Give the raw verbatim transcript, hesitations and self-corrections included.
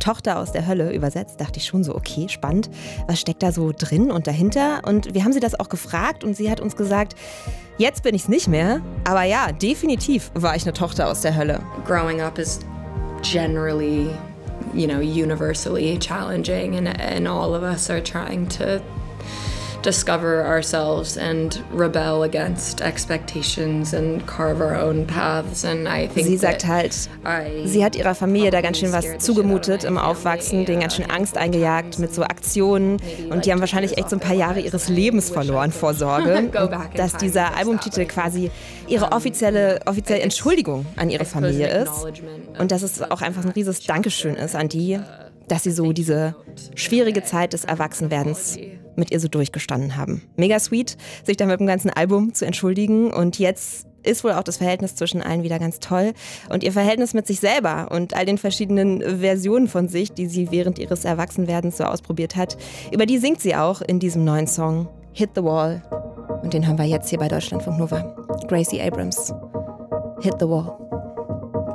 Tochter aus der Hölle übersetzt, dachte ich schon so, okay, spannend. Was steckt da so drin und dahinter? Und wir haben sie das auch gefragt und sie hat uns gesagt, jetzt bin ich es nicht mehr, aber ja, definitiv war ich eine Tochter aus der Hölle. Growing up is generally, you know, universally challenging and, and all of us are trying to discover ourselves and rebel against expectations and carve our own paths. And I think sie sagt halt, sie hat ihrer Familie da ganz schön was zugemutet im Aufwachsen, denen ganz schön Angst eingejagt mit so Aktionen und die haben wahrscheinlich echt so ein paar Jahre ihres Lebens verloren vor Sorge. Und dass dieser Albumtitel quasi ihre offizielle, offizielle Entschuldigung an ihre Familie ist und dass es auch einfach ein riesiges Dankeschön ist an die, dass sie so diese schwierige Zeit des Erwachsenwerdens mit ihr so durchgestanden haben. Mega sweet, sich dann mit dem ganzen Album zu entschuldigen und jetzt ist wohl auch das Verhältnis zwischen allen wieder ganz toll und ihr Verhältnis mit sich selber und all den verschiedenen Versionen von sich, die sie während ihres Erwachsenwerdens so ausprobiert hat, über die singt sie auch in diesem neuen Song Hit the Wall und den hören wir jetzt hier bei Deutschlandfunk Nova. Gracie Abrams, Hit the Wall.